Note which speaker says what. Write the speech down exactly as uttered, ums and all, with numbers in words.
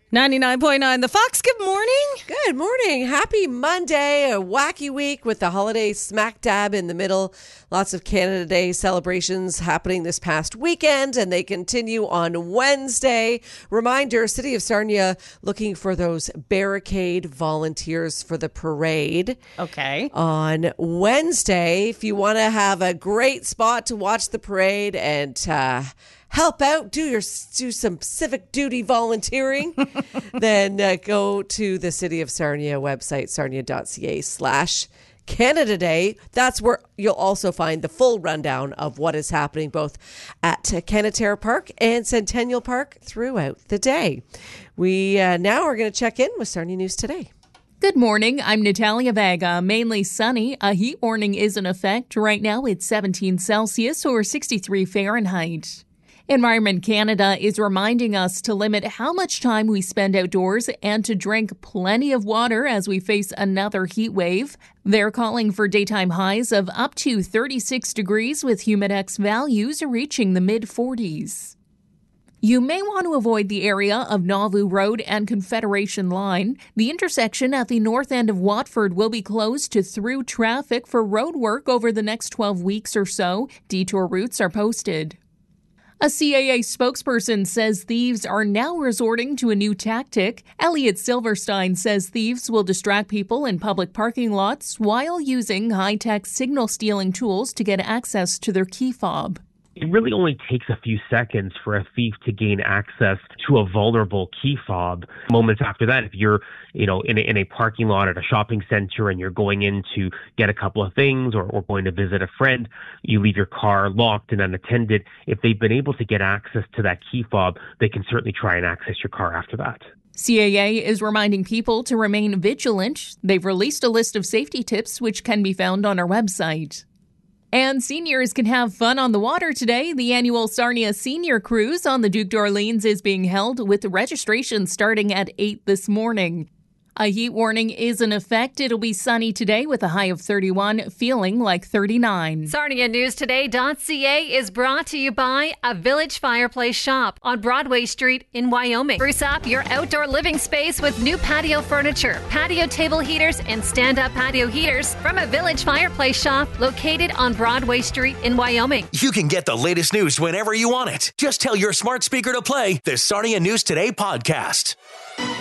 Speaker 1: ninety-nine point nine The Fox, good morning.
Speaker 2: Good morning. Happy Monday, a wacky week with the holiday smack dab in the middle. Lots of Canada Day celebrations happening this past weekend, and they continue on Wednesday. Reminder, City of Sarnia looking for those barricade volunteers for the parade.
Speaker 1: Okay.
Speaker 2: On Wednesday, if you want to have a great spot to watch the parade and uh, help out, do your do some civic duty volunteering, then uh, go to the City of Sarnia website, sarnia.ca slash Canada Day. That's where you'll also find the full rundown of what is happening both at Canaterre Park and Centennial Park throughout the day. We uh, now are going to check in with Sarnia News Today.
Speaker 3: Good morning. I'm Natalia Vega. Mainly sunny. A heat warning is in effect. Right now it's seventeen Celsius or sixty-three Fahrenheit. Environment Canada is reminding us to limit how much time we spend outdoors and to drink plenty of water as we face another heat wave. They're calling for daytime highs of up to thirty-six degrees with humidex values reaching the mid forties. You may want to avoid the area of Nauvoo Road and Confederation Line. The intersection at the north end of Watford will be closed to through traffic for road work over the next twelve weeks or so. Detour routes are posted. A C A A spokesperson says thieves are now resorting to a new tactic. Elliot Silverstein says thieves will distract people in public parking lots while using high-tech signal-stealing tools to get access to their key fob.
Speaker 4: It really only takes a few seconds for a thief to gain access to a vulnerable key fob. Moments after that, if you're, you know, in a, in a parking lot at a shopping center and you're going in to get a couple of things or, or going to visit a friend, you leave your car locked and unattended. If they've been able to get access to that key fob, they can certainly try and access your car after that.
Speaker 3: C A A is reminding people to remain vigilant. They've released a list of safety tips which can be found on our website. And seniors can have fun on the water today. The annual Sarnia Senior Cruise on the Duke d'Orleans is being held with the registration starting at eight this morning. A heat warning is in effect. It'll be sunny today with a high of thirty-one, feeling like thirty-nine.
Speaker 5: Sarnia News Today dot C A is brought to you by a Village Fireplace Shop on Broadway Street in Wyoming. Spruce up your outdoor living space with new patio furniture, patio table heaters, and stand-up patio heaters from a Village Fireplace Shop located on Broadway Street in Wyoming.
Speaker 6: You can get the latest news whenever you want it. Just tell your smart speaker to play the Sarnia News Today podcast.